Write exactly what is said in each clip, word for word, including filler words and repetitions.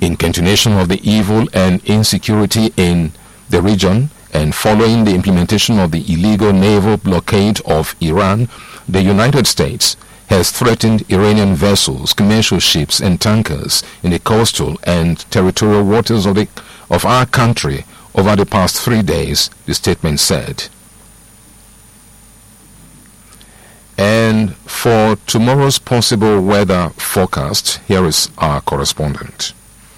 In continuation of the evil and insecurity in the region, and following the implementation of the illegal naval blockade of Iran, the United States has threatened Iranian vessels, commercial ships and tankers in the coastal and territorial waters of, the, of our country over the past three days, the statement said. And for tomorrow's possible weather forecast, here is our correspondent.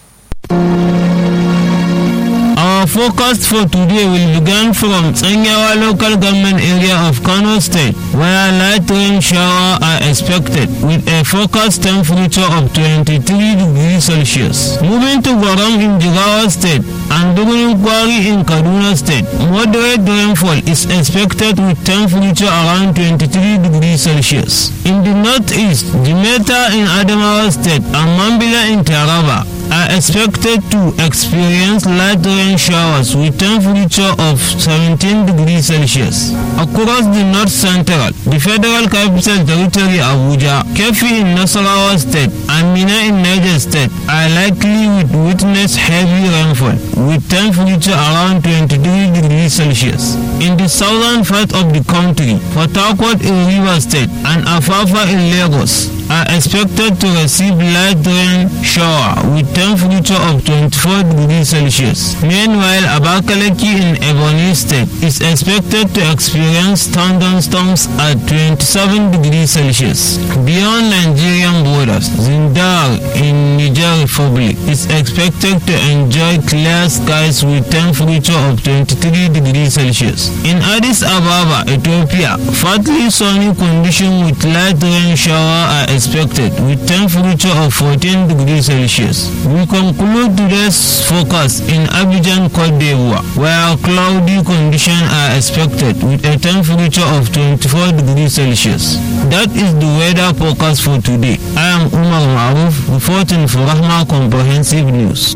Our forecast for today will begin from Tsanyawa local government area of Kano State, where light rain shower are expected with a forecast temperature of twenty-three degrees Celsius. Moving to Gwaram in Jigawa State and Dugunin Kwari in Kaduna State, moderate rainfall is expected with temperature around twenty-three degrees Celsius. In the northeast, Jimeta in Adamawa State and Mambila in Taraba are expected to experience light rain showers with temperature of seventeen degrees Celsius. Across the north central, the Federal Capital Territory Abuja, Kefi in Nasarawa State, and Mina in Niger State are likely to witness heavy rainfall with temperature around twenty-three degrees Celsius. In the southern part of the country, Port Harcourt in Rivers State and Afafa in Lagos are expected to receive light rain shower with temperature of twenty-four degrees Celsius. Meanwhile, Abakaliki in Ebonyi State is expected to experience thunderstorms at twenty-seven degrees Celsius. Beyond Nigerian borders, Zindar in Niger Republic is expected to enjoy clear skies with temperature of twenty-three degrees Celsius. In Addis Ababa, Ethiopia, partly sunny conditions with light rain shower are expected with temperature of fourteen degrees Celsius. We conclude today's forecast in Abidjan, Cote d'Ivoire, where cloudy conditions are expected with a temperature of twenty-four degrees Celsius. That is the weather forecast for today. I am Umar Maruf reporting for Rahma Comprehensive News.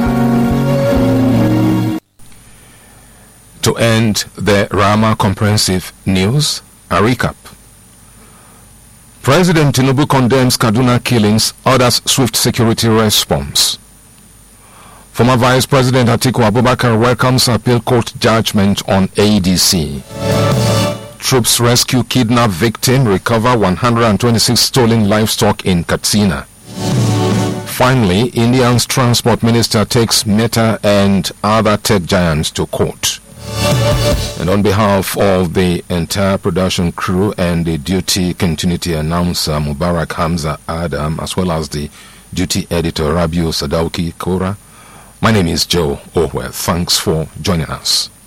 To end the Rahma Comprehensive News, a recap. President Tinubu condemns Kaduna killings, orders swift security response. Former Vice President Atiku Abubakar welcomes appeal court judgment on A D C. Troops rescue kidnapped victim, recover one hundred twenty-six stolen livestock in Katsina. Finally, India's transport minister takes Meta and other tech giants to court. And on behalf of the entire production crew and the duty continuity announcer Mubarak Hamza Adam, as well as the duty editor Rabiu Sadauki Kora, my name is Joe Orwell. Thanks for joining us.